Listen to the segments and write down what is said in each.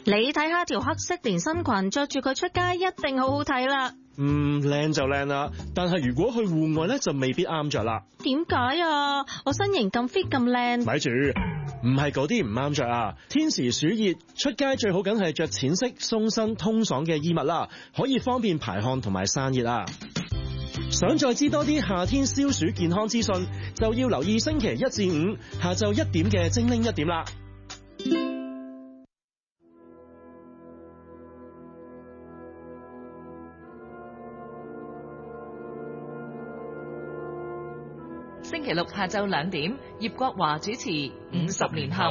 你睇下條黑色連身裙，着住佢出街一定好好睇啦。 靚就靚啦，但係如果去戶外呢，就未必啱着啦。 點解啊？我身形咁 fit 咁靚。 咪住，唔係嗰啲唔啱着啊！天時暑熱，出街最好梗係着淺色、鬆身、通爽嘅衣物啦，可以方便排汗同埋散熱啊！想再知多啲夏天消暑健康資訊，就要留意星期1至5下晝1點嘅精靈1點啦。 星期六下晝2點，葉國華主持《50年後》。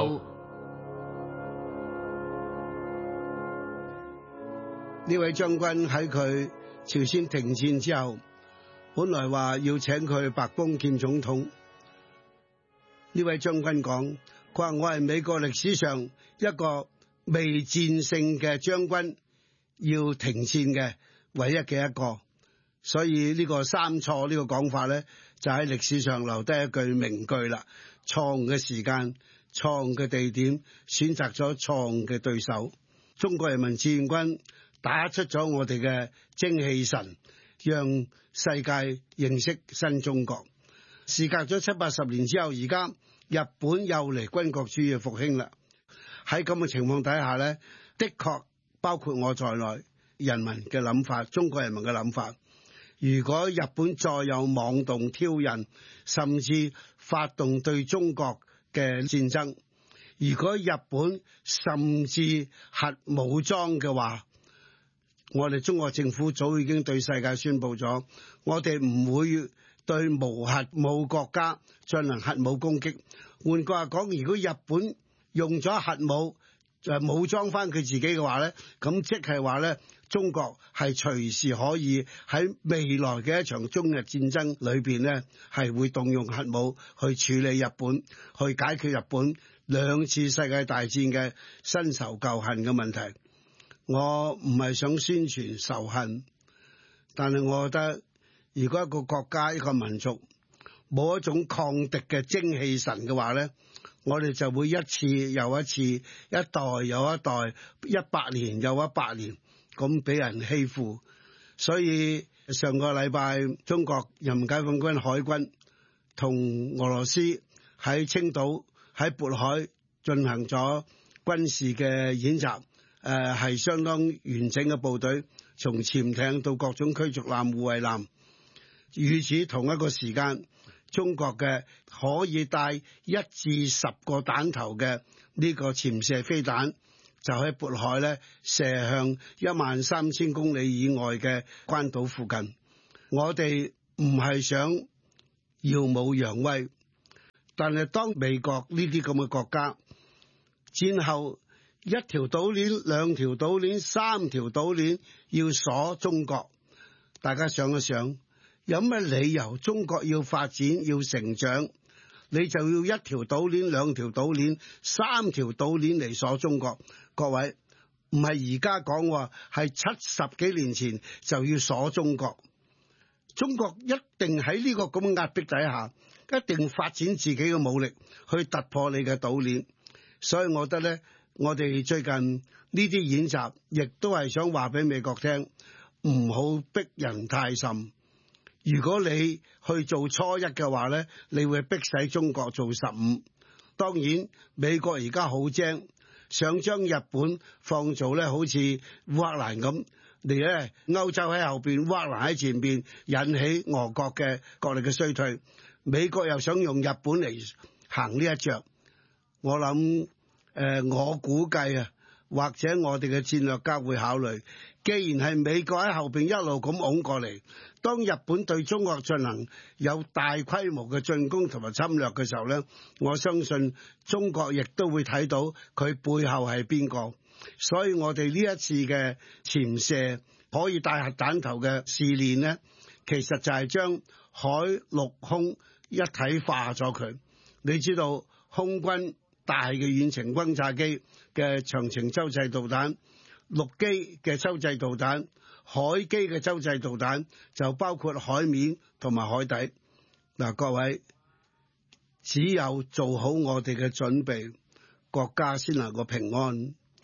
呢位將軍喺佢朝鮮停戰之後，本來話要請佢去白宮見總統。呢位將軍講，佢話我係美國歷史上一個未戰勝嘅將軍，要停戰嘅唯一嘅一個。所以呢個三錯呢個講法呢，就喺歷史上留低一句名句啦。錯誤嘅時間、錯誤嘅地點，選擇咗錯誤嘅對手。中國人民志願軍打出咗我哋嘅精氣神，讓世界認識新中國。事隔咗70-80年之後，而家日本又嚟軍國主義復興啦。喺咁嘅情況底下呢，的確包括我在內，人民嘅諗法，中國人民嘅諗法。如果日本再有妄動挑釁，甚至發動對中國嘅戰爭，如果日本甚至核武裝嘅話，我哋中國政府早已經對世界宣布咗，我哋唔會對無核武國家進行核武攻擊。換句話講，如果日本用咗核武武裝翻佢自己嘅話呢，咁即係話呢，中國係隨時可以喺未來嘅一場中日戰爭裏邊呢，係會動用核武去處理日本，去解決日本2次世界大戰嘅新仇舊恨嘅問題。我唔係想宣傳仇恨，但係我覺得如果一個國家一個民族冇一種抗敵嘅精氣神嘅話呢，我哋就會一次又一次，一代又一代，100年又100年咁俾人欺負。所以上個禮拜中國人民解放軍海軍同俄羅斯喺青島喺渤海進行咗軍事嘅演習，係相當完整嘅部隊，從潛艇到各種驅逐艦、護衛艦。與此同一個時間，中國嘅可以帶1至10個彈頭嘅呢個潛射飛彈，就喺渤海咧射向13000公里以外嘅關島附近。我哋唔係想耀武揚威，但係當美國呢啲咁嘅國家戰後1條島鏈、2條島鏈、3條島鏈要鎖中國，大家想一想，有咩理由中國要發展要成長，你就要1條島鏈、2條島鏈、3條島鏈嚟鎖中國？各位，唔係而家講話，係70幾年前就要鎖中國。中國一定喺呢個咁嘅壓迫底下，一定發展自己嘅武力去突破你嘅島鏈。所以我覺得呢，我哋最近呢啲演習亦都係想話俾美國聽，唔好逼人太甚。如果你去做初一嘅話呢，你會逼使中國做15。當然美國而家好精，想將日本放做呢好似烏克蘭咁，你呢歐洲喺後邊，烏克蘭喺前邊，引起俄國嘅國力嘅衰退。美國又想用日本嚟行呢一著，我諗我估計啊，或者我哋嘅戰略家會考慮，既然係美國喺後邊一路咁拱過嚟，當日本對中國進行有大規模嘅進攻同埋侵略嘅時候呢，我相信中國亦都會睇到佢背後係邊個。所以我哋呢一次嘅潛射可以帶核彈頭嘅試練呢，其實就係將海陸空一體化咗佢。你知道空軍大嘅遠程轟炸機嘅長程洲際導彈，陸基嘅洲際導彈，海基嘅洲際導彈，就包括海面同埋海底。嗱，各位，只有做好我哋嘅準備，國家先能夠平安。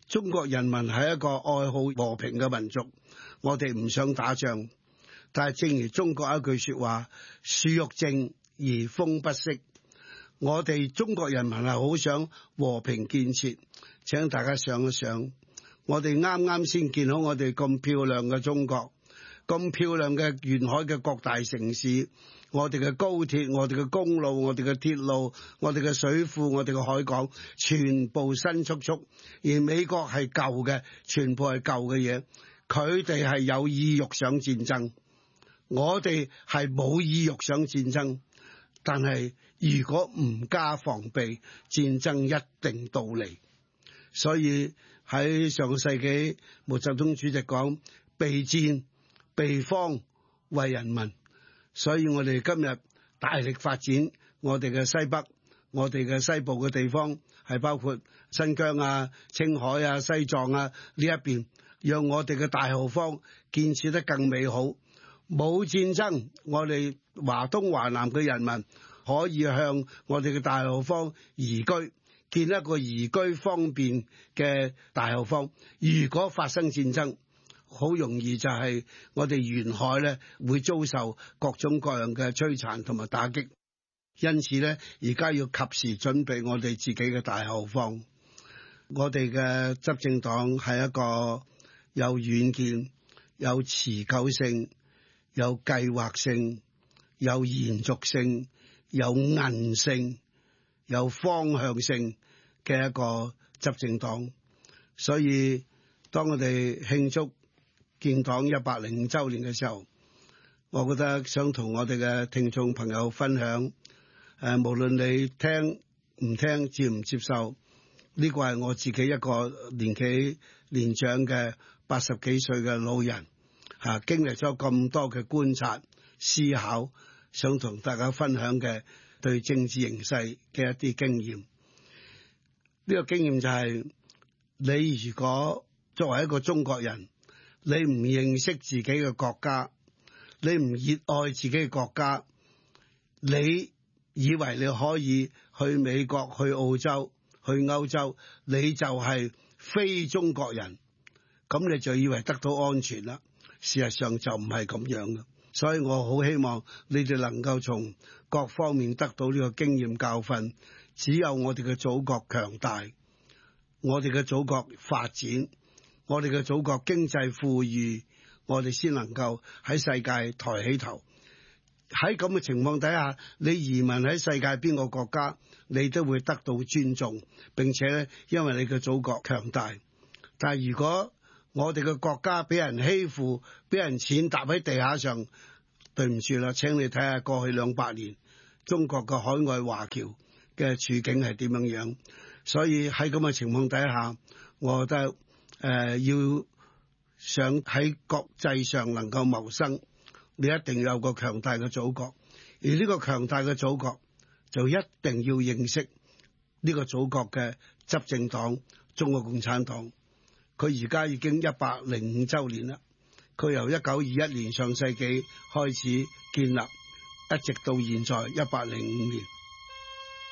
中國人民係一個愛好和平嘅民族，我哋唔想打仗。但係正如中國一句說話，樹欲靜而風不息。我哋中國人民係好想和平建設。請大家想一想，我哋啱啱先見到我哋咁漂亮嘅中國，咁漂亮嘅沿海嘅各大城市，我哋嘅高鐵，我哋嘅公路，我哋嘅鐵路，我哋嘅水庫，我哋嘅海港，全部新簇簇。而美國係舊嘅，全部係舊嘅嘢，佢哋係有意欲想戰爭，我哋係冇意欲想戰爭。但係如果唔加防備，戰爭一定到嚟。所以喺上個世紀，毛澤東主席講備戰備荒為人民。所以我哋今日大力發展我哋嘅西北，我哋嘅西部嘅地方，係包括新疆啊、青海啊、西藏啊呢一邊，讓我哋嘅大後方建設得更美好。冇戰爭，我哋華東華南嘅人民可以向我哋嘅大後方移居，建一個移居方便嘅大後方。如果發生戰爭，好容易就係我哋沿海咧會遭受各種各樣嘅摧殘同埋打擊。因此咧，而家要及時準備我哋自己嘅大後方。我哋嘅執政黨係一個有遠見、有持久性、有計劃性、有延續性、有韌性、有方向性嘅一個執政黨。所以當我哋慶祝建黨105週年嘅時候，我覺得想同我哋嘅聽眾朋友分享，無論你聽唔聽、接唔接受，呢個係我自己一個年紀年長嘅80幾歲嘅老人，經歷咗咁多嘅觀察、思考，想同大家分享嘅對政治形勢嘅一啲經驗。呢個經驗就係，你如果作為一個中國人，你唔認識自己嘅國家，你唔熱愛自己嘅國家，你以為你可以去美國、去澳洲、去歐洲，你就係非中國人，咁你就以為得到安全啦。事實上就唔係咁樣嘅。所以我好希望你哋能夠從各方面得到呢個經驗教訓。只有我哋嘅祖國強大，我哋嘅祖國發展，我哋嘅祖國經濟富裕，我哋先能夠喺世界抬起頭。喺咁嘅情況底下，你移民喺世界邊個國家，你都會得到尊重，並且咧，因為你嘅祖國強大。但係如果我哋嘅國家俾人欺負，俾人踐踏喺地下上，對唔住啦，請你睇下過去200年中國嘅海外華僑嘅處境係點樣樣。所以喺咁嘅情況底下，我覺得要想喺國際上能夠謀生，你一定要有個強大嘅祖國。而呢個強大嘅祖國就一定要認識呢個祖國嘅執政黨中國共產黨。佢而家已經105週年啦，佢由1921年上世紀開始建立，一直到現在105年。